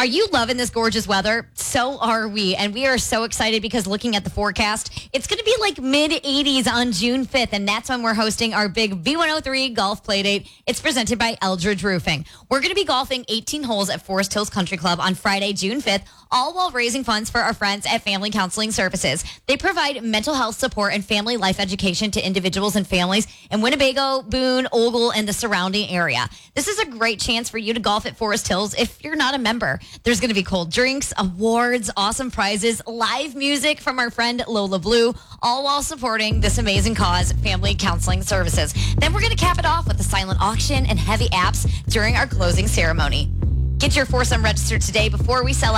Are you loving this gorgeous weather? So are we. And we are so excited because looking at the forecast, it's going to be like mid-80s on June 5th. And that's when we're hosting our big V103 golf playdate. It's presented by Eldridge Roofing. We're going to be golfing 18 holes at Forest Hills Country Club on Friday, June 5th, all while raising funds for our friends at Family Counseling Services. They provide mental health support and family life education to individuals and families in Winnebago, Boone, Ogle, and the surrounding area. This is a great chance for you to golf at Forest Hills if you're not a member. There's going to be cold drinks, awards, awesome prizes, live music from our friend Lola Blue, all while supporting this amazing cause, Family Counseling Services. Then we're going to cap it off with a silent auction and heavy apps during our closing ceremony. Get your foursome registered today before we sell out.